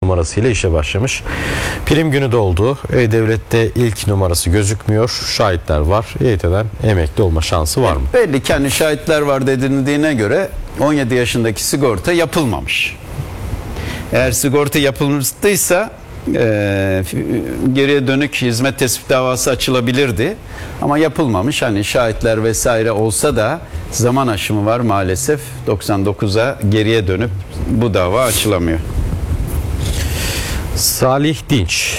numarasıyla işe başlamış. Prim günü doldu. E-Devlet'te ilk numarası gözükmüyor. Şahitler var. EYT'den emekli olma şansı var mı? Belli ki hani şahitler var denildiğine göre 17 yaşındaki sigorta yapılmamış. Eğer sigorta yapılmıştıysa geriye dönük hizmet tespit davası açılabilirdi. Ama yapılmamış. Hani şahitler vesaire olsa da zaman aşımı var maalesef. 99'a geriye dönüp bu dava açılamıyor. Salih Dinç.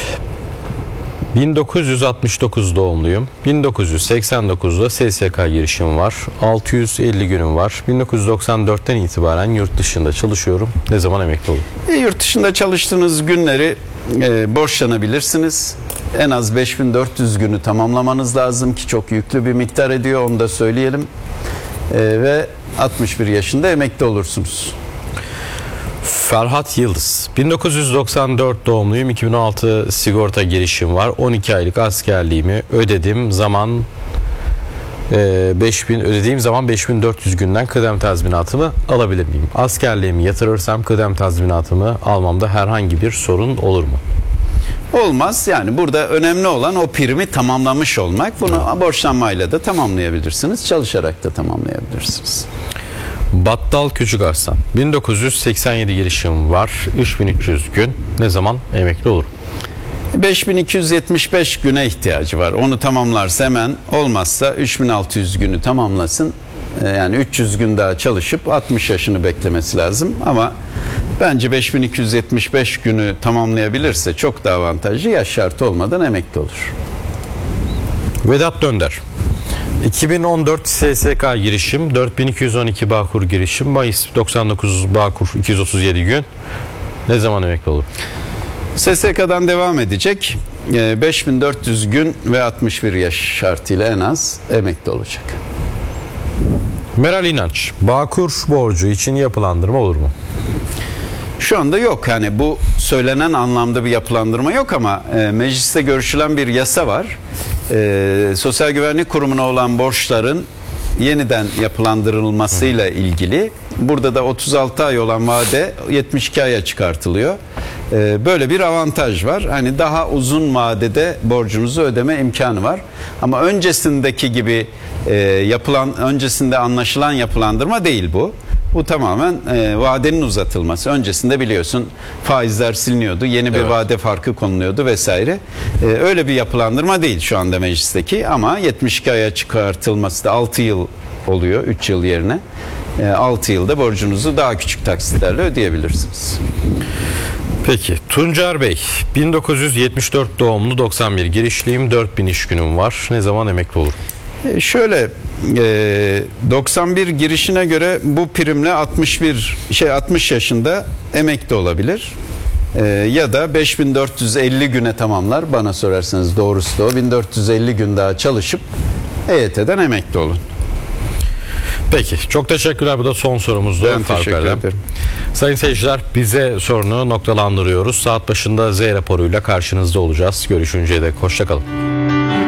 1969 doğumluyum. 1989'da SSK girişim var. 650 günüm var. 1994'ten itibaren yurt dışında çalışıyorum. Ne zaman emekli olurum? Yurt dışında çalıştığınız günleri borçlanabilirsiniz. En az 5400 günü tamamlamanız lazım ki çok yüklü bir miktar ediyor, onu da söyleyelim. Ve 61 yaşında emekli olursunuz. Ferhat Yıldız. 1994 doğumluyum. 2006 sigorta girişim var. 12 aylık askerliğimi ödediğim zaman 5400 günden kıdem tazminatımı alabilir miyim? Askerliğimi yatırırsam kıdem tazminatımı almamda herhangi bir sorun olur mu? Olmaz. Yani burada önemli olan o primi tamamlamış olmak. Bunu borçlanmayla da tamamlayabilirsiniz. Çalışarak da tamamlayabilirsiniz. Battal Küçük Arslan. 1987 girişim var. 3300 gün. Ne zaman emekli olurum? 5275 güne ihtiyacı var. Onu tamamlarsa hemen, olmazsa 3600 günü tamamlasın. Yani 300 gün daha çalışıp 60 yaşını beklemesi lazım. Ama bence 5275 günü tamamlayabilirse çok daha avantajlı, yaş şartı olmadan emekli olur. Vedat Dönder. 2014 SSK girişim, 4212 Bağkur girişim, Mayıs 99 Bağkur 237 gün. Ne zaman emekli olur? SSK'dan devam edecek. 5400 gün ve 61 yaş şartıyla en az emekli olacak. Meral İnanç. Bağkur borcu için yapılandırma olur mu? Şu anda yok. Yani bu söylenen anlamda bir yapılandırma yok ama mecliste görüşülen bir yasa var. Sosyal Güvenlik Kurumu'na olan borçların yeniden yapılandırılmasıyla ilgili. Burada da 36 ay olan vade 72 aya çıkartılıyor. Böyle bir avantaj var. Hani daha uzun vadede borcunuzu ödeme imkanı var. Ama öncesindeki gibi öncesinde anlaşılan yapılandırma değil bu. Bu tamamen vadenin uzatılması. Öncesinde biliyorsun faizler siliniyordu. Yeni bir vade farkı konuluyordu vesaire. Öyle bir yapılandırma değil şu anda meclisteki. Ama 72 aya çıkartılması da 6 yıl oluyor. 3 yıl yerine. 6 yılda borcunuzu daha küçük taksitlerle ödeyebilirsiniz. Peki. Tuncer Bey. 1974 doğumlu, 91 girişliyim. 4000 iş günüm var. Ne zaman emekli olur? Şöyle 91 girişine göre bu primle 60 yaşında emekli olabilir. Ya da 5450 güne tamamlar. Bana sorarsanız doğrusu da o. 1450 gün daha çalışıp EYT'den emekli olun. Peki. Çok teşekkürler. Bu da son sorumuzdu. Ben teşekkür ederim. Sayın seyirciler, bize sorunu noktalandırıyoruz. Saat başında Z raporuyla karşınızda olacağız. Görüşünceye dek hoşça kalın.